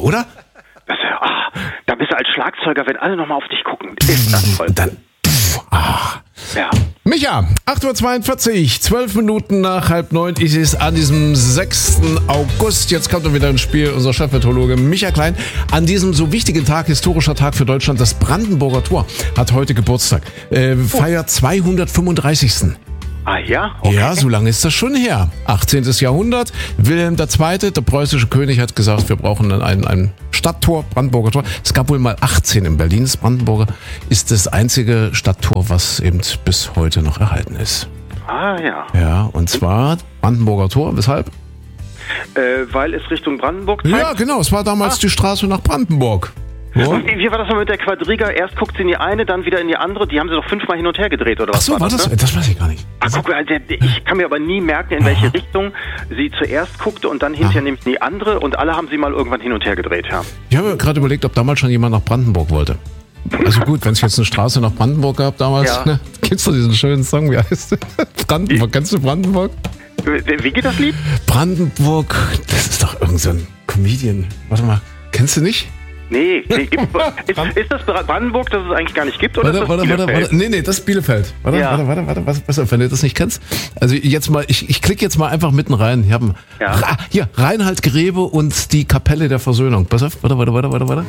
oder? Da bist du als Schlagzeuger, wenn alle nochmal auf dich gucken. Ist das toll. Ja. Micha, 8.42 Uhr, 12 Minuten nach 8:30 ist es an diesem 6. August. Jetzt kommt er wieder ins Spiel, unser Chefmeteorologe Micha Klein. An diesem so wichtigen Tag, historischer Tag für Deutschland, das Brandenburger Tor hat heute Geburtstag. Feiert 235. Ah ja? Okay. Ja, so lange ist das schon her. 18. Jahrhundert. Wilhelm II., der preußische König, hat gesagt, wir brauchen ein Stadttor, Brandenburger Tor. Es gab wohl mal 18 in Berlin. Das Brandenburger ist das einzige Stadttor, was eben bis heute noch erhalten ist. Ah ja. Ja, und zwar Brandenburger Tor. Weshalb? Weil es Richtung Brandenburg zeigt? Ja, genau. Es war damals die Straße nach Brandenburg. Ja. Und wie war das noch mit der Quadriga? Erst guckt sie in die eine, dann wieder in die andere. Die haben sie doch 5-mal hin und her gedreht, oder was? Ach so, war das? Ne? Das weiß ich gar nicht. Guck mal, ich kann mir aber nie merken, in welche Richtung sie zuerst guckte und dann hinterher nimmt die andere und alle haben sie mal irgendwann hin und her gedreht, ja. Ich habe gerade überlegt, ob damals schon jemand nach Brandenburg wollte. Also gut, wenn es jetzt eine Straße nach Brandenburg gab damals, Ja. ne? Kennst du diesen schönen Song? Wie heißt der? Brandenburg, kennst du Brandenburg? Wie geht das Lied? Brandenburg, das ist doch irgend so ein Comedian. Warte mal, kennst du nicht? Nee, ist das Brandenburg, das es eigentlich gar nicht gibt? Oder ist das Warte. Bielefeld? Nee, das ist Bielefeld. Warte, was, wenn du das nicht kennst. Also jetzt mal, ich klicke jetzt mal einfach mitten rein. Hier, Reinhard Grebe und die Kapelle der Versöhnung. Pass auf, warte.